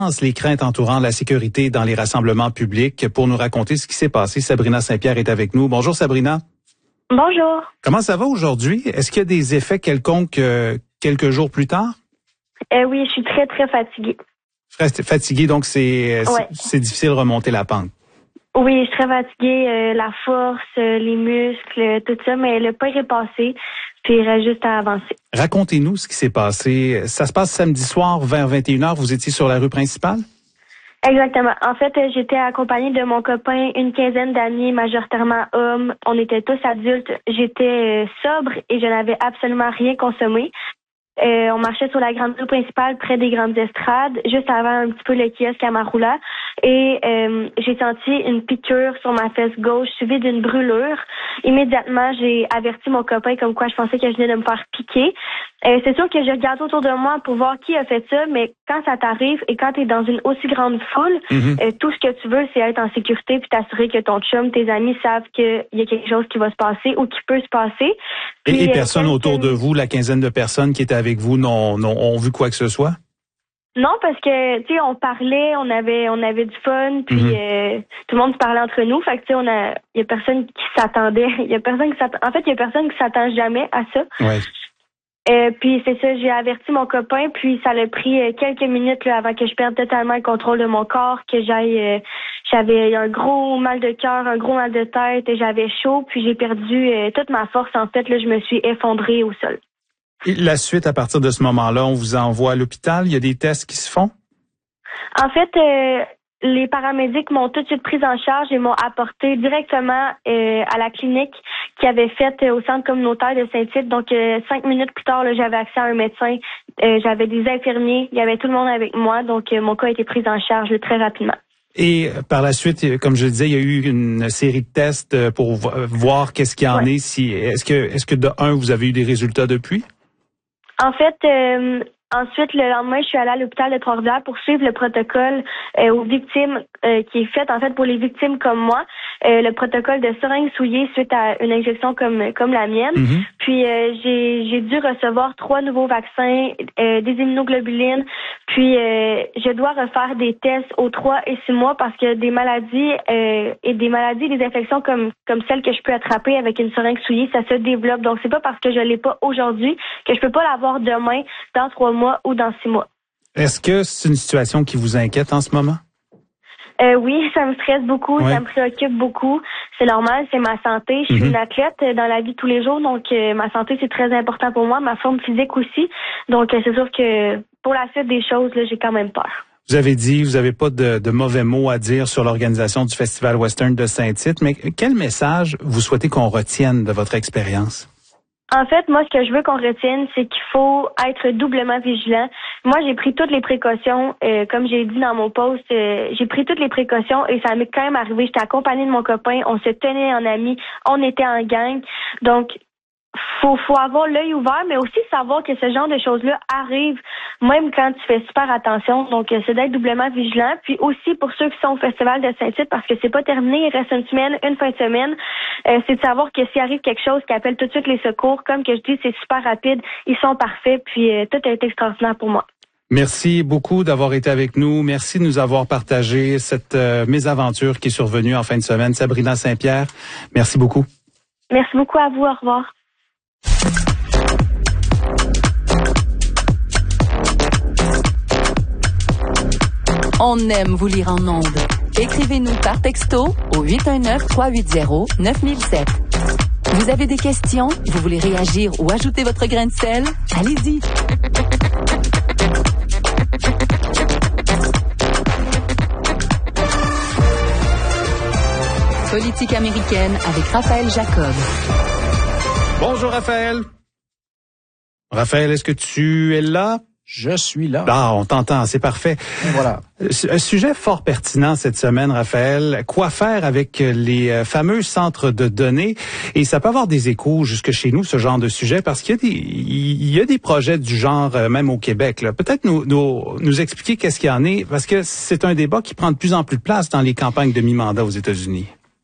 Les craintes entourant la sécurité dans les rassemblements publics. Pour nous raconter ce qui s'est passé, Sabrina Saint-Pierre est avec nous. Bonjour Sabrina. Bonjour. Comment ça va aujourd'hui? Est-ce qu'il y a des effets quelconques quelques jours plus tard? Oui, je suis très, très fatiguée. Fatiguée, donc c'est difficile de remonter la pente. Oui, je suis très fatiguée. La force, les muscles, tout ça, mais le pire est passé, puis il reste juste à avancer. Racontez-nous ce qui s'est passé. Ça se passe samedi soir vers 21h. Vous étiez sur la rue principale? Exactement. En fait, j'étais accompagnée de mon copain, une quinzaine d'amis, majoritairement hommes. On était tous adultes. J'étais sobre et je n'avais absolument rien consommé. On marchait sur la grande rue principale, près des grandes estrades, juste avant un petit peu le kiosque à Maroula. Et j'ai senti une piqûre sur ma fesse gauche, suivie d'une brûlure. Immédiatement, j'ai averti mon copain comme quoi je pensais que je venais de me faire piquer. C'est sûr que j'ai regardé autour de moi pour voir qui a fait ça, mais quand ça t'arrive et quand tu es dans une aussi grande foule, tout ce que tu veux, c'est être en sécurité puis t'assurer que ton chum, tes amis savent qu'il y a quelque chose qui va se passer ou qui peut se passer. Puis, et personne autour de vous, la quinzaine de personnes qui étaient avec vous, ont vu quoi que ce soit? Non, parce que tu sais, on parlait, on avait du fun, puis tout le monde se parlait entre nous. Fait que tu sais, il y a personne qui s'attendait. En fait, il y a personne qui s'attend jamais à ça. Ouais. Puis c'est ça, j'ai averti mon copain, puis ça a pris quelques minutes là, avant que je perde totalement le contrôle de mon corps, que j'avais un gros mal de cœur, un gros mal de tête, et j'avais chaud, puis j'ai perdu toute ma force. En fait, là, je me suis effondrée au sol. Et la suite, à partir de ce moment-là, on vous envoie à l'hôpital? Il y a des tests qui se font? En fait, les paramédics m'ont tout de suite prise en charge et m'ont apporté directement à la clinique qui avait faite au centre communautaire de Saint-Tite. Donc, 5 minutes plus tard, là, j'avais accès à un médecin. J'avais des infirmiers. Il y avait tout le monde avec moi. Donc, mon cas a été pris en charge très rapidement. Et par la suite, comme je le disais, il y a eu une série de tests pour voir qu'est-ce qu'il y en est. Est-ce que de un, vous avez eu des résultats depuis? En fait, ensuite, le lendemain, je suis allée à l'hôpital de Trois-Rivières pour suivre le protocole aux victimes qui est fait en fait pour les victimes comme moi. Le protocole de seringue souillée suite à une injection comme la mienne. Puis j'ai dû recevoir 3 nouveaux vaccins, des immunoglobulines. Puis je dois refaire des tests aux 3 et 6 mois parce que des maladies, des infections comme celles que je peux attraper avec une seringue souillée, ça se développe. Donc c'est pas parce que je l'ai pas aujourd'hui que je peux pas l'avoir demain, dans 3 mois ou dans 6 mois. Est-ce que c'est une situation qui vous inquiète en ce moment? Oui, ça me stresse beaucoup, ça me préoccupe beaucoup. C'est normal, c'est ma santé. Je suis une athlète dans la vie de tous les jours, donc ma santé, c'est très important pour moi, ma forme physique aussi. Donc, c'est sûr que pour la suite des choses, là, j'ai quand même peur. Vous avez dit, vous n'avez pas de mauvais mots à dire sur l'organisation du Festival Western de Saint-Tite, mais quel message vous souhaitez qu'on retienne de votre expérience? En fait, moi, ce que je veux qu'on retienne, c'est qu'il faut être doublement vigilant. Moi, j'ai pris toutes les précautions. Comme j'ai dit dans mon post, j'ai pris toutes les précautions et ça m'est quand même arrivé. J'étais accompagnée de mon copain, on se tenait en amis, on était en gang. Donc, faut avoir l'œil ouvert, mais aussi savoir que ce genre de choses-là arrivent même quand tu fais super attention. Donc, c'est d'être doublement vigilant. Puis aussi, pour ceux qui sont au Festival de Saint-Tite, parce que c'est pas terminé, il reste une fin de semaine, c'est de savoir que s'il arrive quelque chose, qui appelle tout de suite les secours. Comme que je dis, c'est super rapide. Ils sont parfaits, puis tout a été extraordinaire pour moi. Merci beaucoup d'avoir été avec nous. Merci de nous avoir partagé cette mésaventure qui est survenue en fin de semaine. Sabrina Saint-Pierre, merci beaucoup. Merci beaucoup à vous. Au revoir. On aime vous lire en ondes. Écrivez-nous par texto au 819-380-9007. Vous avez des questions? Vous voulez réagir ou ajouter votre grain de sel? Allez-y! Politique américaine avec Raphaël Jacob. Bonjour Raphaël. Raphaël, est-ce que tu es là? Je suis là. Ah, on t'entend, c'est parfait. Et voilà. Un sujet fort pertinent cette semaine, Raphaël. Quoi faire avec les fameux centres de données? Et ça peut avoir des échos jusque chez nous, ce genre de sujet, parce qu'il y a des projets du genre, même au Québec. Là. Peut-être nous expliquer qu'est-ce qu'il y en est, parce que c'est un débat qui prend de plus en plus de place dans les campagnes de mi-mandat aux États-Unis.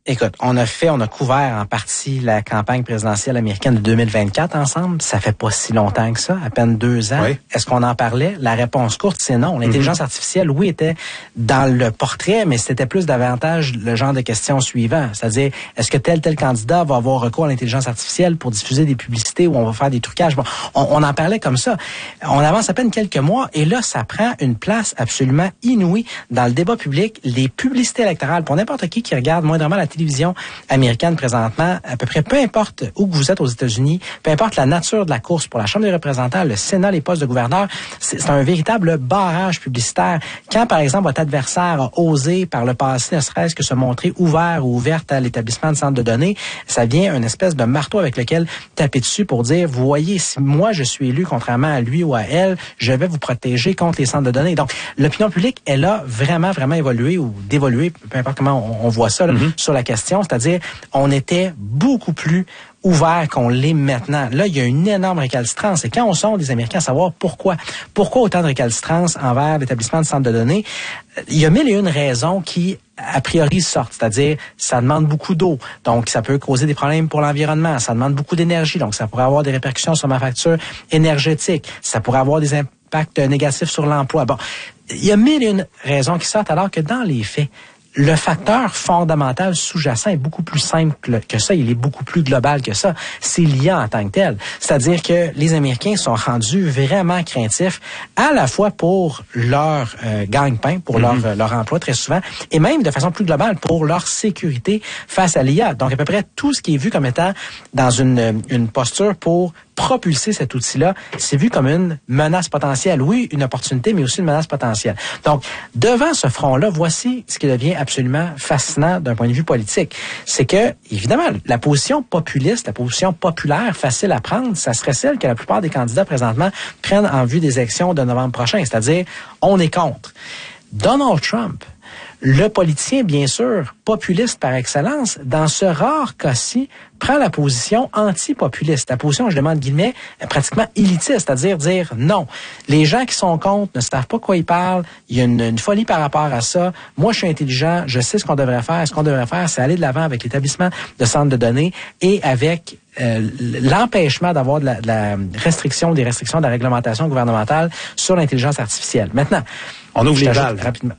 Écoute, on a couvert en partie la campagne présidentielle américaine de 2024 ensemble. Ça fait pas si longtemps que ça, à peine 2 ans. Oui. Est-ce qu'on en parlait? La réponse courte, c'est non. L'intelligence artificielle, oui, était dans le portrait, mais c'était plus davantage le genre de questions suivant. C'est-à-dire, est-ce que tel candidat va avoir recours à l'intelligence artificielle pour diffuser des publicités ou on va faire des trucages? Bon, on en parlait comme ça. On avance à peine quelques mois et là, ça prend une place absolument inouïe dans le débat public. Les publicités électorales, pour n'importe qui regarde moindrement la télévision américaine présentement, à peu près, peu importe où vous êtes aux États-Unis, peu importe la nature de la course pour la Chambre des représentants, le Sénat, les postes de gouverneur, c'est un véritable barrage publicitaire. Quand, par exemple, votre adversaire a osé par le passé, ne serait-ce que se montrer ouvert ou ouverte à l'établissement de centres de données, ça vient une espèce de marteau avec lequel taper dessus pour dire, vous voyez, si moi je suis élu, contrairement à lui ou à elle, je vais vous protéger contre les centres de données. Donc, l'opinion publique, elle a vraiment évolué ou dévolué, peu importe comment on voit ça là, sur la question. C'est-à-dire, on était beaucoup plus ouvert qu'on l'est maintenant. Là, il y a une énorme récalcitrance. Et quand on sonde des Américains à savoir pourquoi autant de récalcitrance envers l'établissement de centres de données, il y a 1001 raisons qui, a priori, sortent. C'est-à-dire, ça demande beaucoup d'eau. Donc, ça peut causer des problèmes pour l'environnement. Ça demande beaucoup d'énergie. Donc, ça pourrait avoir des répercussions sur ma facture énergétique. Ça pourrait avoir des impacts négatifs sur l'emploi. Bon, il y a 1001 raisons qui sortent alors que dans les faits, le facteur fondamental sous-jacent est beaucoup plus simple que ça. Il est beaucoup plus global que ça. C'est l'IA en tant que tel. C'est-à-dire que les Américains sont rendus vraiment craintifs à la fois pour leur gagne-pain, pour leur emploi très souvent, et même de façon plus globale pour leur sécurité face à l'IA. Donc, à peu près tout ce qui est vu comme étant dans une posture pour propulser cet outil-là, c'est vu comme une menace potentielle. Oui, une opportunité, mais aussi une menace potentielle. Donc, devant ce front-là, voici ce qui devient absolument fascinant d'un point de vue politique. C'est que, évidemment, la position populiste, la position populaire, facile à prendre, ça serait celle que la plupart des candidats présentement prennent en vue des élections de novembre prochain. C'est-à-dire, on est contre. Donald Trump, le politicien, bien sûr, populiste par excellence, dans ce rare cas-ci, prend la position anti-populiste. La position, je demande guillemets, pratiquement élitiste, c'est-à-dire dire non. Les gens qui sont contre ne savent pas quoi ils parlent. Il y a une folie par rapport à ça. Moi, je suis intelligent. Je sais ce qu'on devrait faire. Ce qu'on devrait faire, c'est aller de l'avant avec l'établissement de centres de données et avec l'empêchement d'avoir de la restriction, des restrictions de la réglementation gouvernementale sur l'intelligence artificielle. Maintenant, on ouvre les valves rapidement.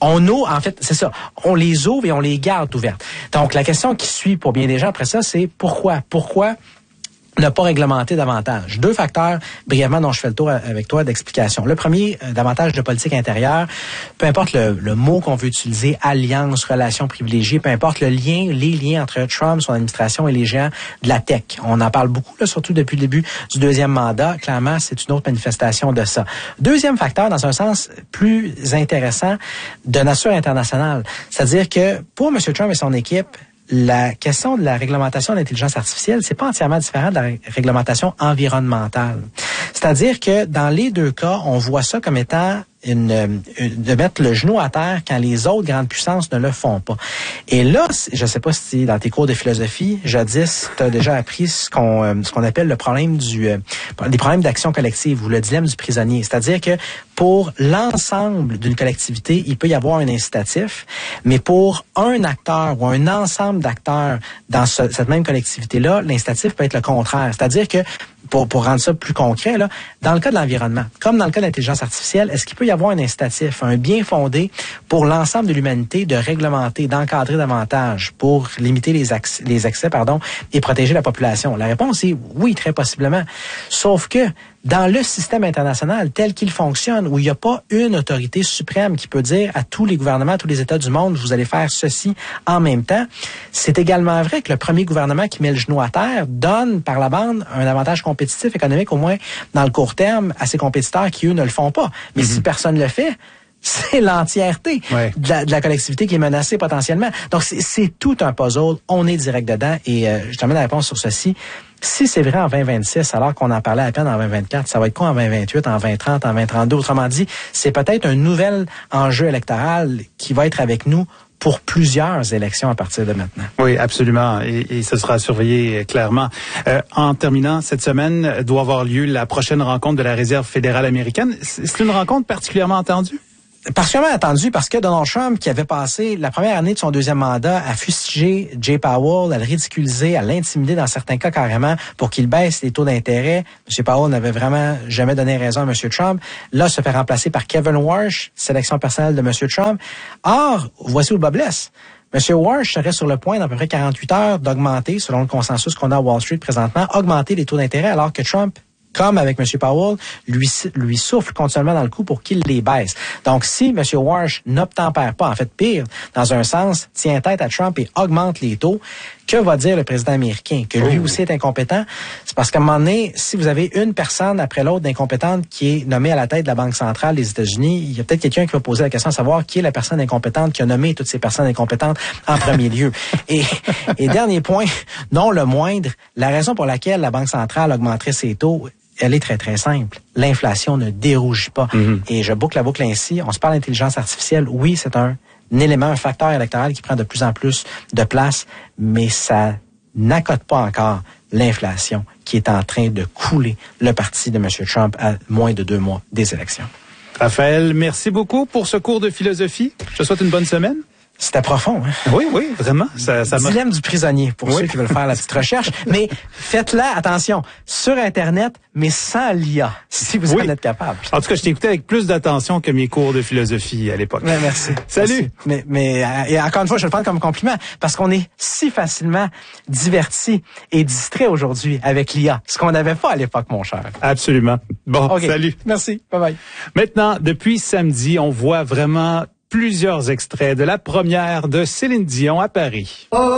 En fait, c'est ça. On les ouvre et on les garde ouvertes. Donc, la question qui suit pour bien des gens après ça, c'est pourquoi? Pourquoi ne pas réglementer davantage? 2 facteurs, brièvement, dont je fais le tour avec toi d'explication. Le premier, davantage de politique intérieure. Peu importe le mot qu'on veut utiliser, alliance, relation privilégiée, peu importe les liens entre Trump, son administration et les géants de la tech. On en parle beaucoup, là, surtout depuis le début du 2e mandat. Clairement, c'est une autre manifestation de ça. Deuxième facteur, dans un sens plus intéressant, de nature internationale. C'est-à-dire que pour M. Trump et son équipe, la question de la réglementation de l'intelligence artificielle, c'est pas entièrement différent de la réglementation environnementale. C'est-à-dire que dans les 2 cas, on voit ça comme étant de mettre le genou à terre quand les autres grandes puissances ne le font pas. Et là, je sais pas si dans tes cours de philosophie, jadis, tu as déjà appris ce qu'on appelle le problème des problèmes d'action collective ou le dilemme du prisonnier. C'est-à-dire que pour l'ensemble d'une collectivité, il peut y avoir un incitatif, mais pour un acteur ou un ensemble d'acteurs dans cette même collectivité-là, l'incitatif peut être le contraire. C'est-à-dire que pour rendre ça plus concret, là, dans le cas de l'environnement, comme dans le cas de l'intelligence artificielle, est-ce qu'il peut y avoir un incitatif, un bien fondé pour l'ensemble de l'humanité de réglementer, d'encadrer davantage pour limiter les accès, et protéger la population? La réponse est oui, très possiblement. Sauf que dans le système international tel qu'il fonctionne, où il n'y a pas une autorité suprême qui peut dire à tous les gouvernements, à tous les États du monde, vous allez faire ceci en même temps, c'est également vrai que le premier gouvernement qui met le genou à terre donne par la bande un avantage compétitif économique, au moins dans le court terme, à ses compétiteurs qui, eux, ne le font pas. Mais si personne ne le fait, c'est l'entièreté de la collectivité qui est menacée potentiellement. Donc, c'est tout un puzzle. On est direct dedans. Et je te mets la réponse sur ceci. Si c'est vrai en 2026, alors qu'on en parlait à peine en 2024, ça va être quoi en 2028, en 2030, en 2032? Autrement dit, c'est peut-être un nouvel enjeu électoral qui va être avec nous pour plusieurs élections à partir de maintenant. Oui, absolument. Et ce sera surveillé clairement. En terminant, cette semaine doit avoir lieu la prochaine rencontre de la Réserve fédérale américaine. C'est une rencontre particulièrement attendue? particulièrement attendu parce que Donald Trump, qui avait passé la première année de son deuxième mandat à fustiger Jay Powell, à le ridiculiser, à l'intimider dans certains cas carrément pour qu'il baisse les taux d'intérêt. M. Powell n'avait vraiment jamais donné raison à M. Trump. Là, se fait remplacer par Kevin Warsh, sélection personnelle de M. Trump. Or, voici où le bas blesse. M. Warsh serait sur le point, dans à peu près 48 heures, d'augmenter, selon le consensus qu'on a à Wall Street présentement, augmenter les taux d'intérêt alors que Trump, comme avec M. Powell, lui souffle continuellement dans le cou pour qu'il les baisse. Donc, si M. Warsh n'obtempère pas, en fait pire, dans un sens, tient tête à Trump et augmente les taux, que va dire le président américain? Que lui aussi est incompétent? C'est parce qu'à un moment donné, si vous avez une personne après l'autre d'incompétente qui est nommée à la tête de la Banque centrale des États-Unis, il y a peut-être quelqu'un qui va poser la question à savoir qui est la personne incompétente qui a nommé toutes ces personnes incompétentes en premier lieu. Et dernier point, non le moindre, la raison pour laquelle la Banque centrale augmenterait ses taux, elle est très, très simple. L'inflation ne dérougit pas. Et je boucle la boucle ainsi. On se parle d'intelligence artificielle. Oui, c'est un élément, un facteur électoral qui prend de plus en plus de place, mais ça n'accote pas encore l'inflation qui est en train de couler le parti de M. Trump à moins de 2 mois des élections. Raphaël, merci beaucoup pour ce cours de philosophie. Je te souhaite une bonne semaine. C'était profond, hein? Oui, vraiment. Ça Dilemme du prisonnier, pour ceux qui veulent faire la petite recherche. Mais faites-la, attention, sur Internet, mais sans l'IA, si vous en êtes capable. En tout cas, je t'ai écouté avec plus d'attention que mes cours de philosophie à l'époque. Ouais, merci. Salut! Merci. Mais et encore une fois, je le prends comme compliment, parce qu'on est si facilement diverti et distrait aujourd'hui avec l'IA, ce qu'on n'avait pas à l'époque, mon cher. Absolument. Bon, salut. Merci. Bye-bye. Maintenant, depuis samedi, on voit vraiment plusieurs extraits de la première de Céline Dion à Paris.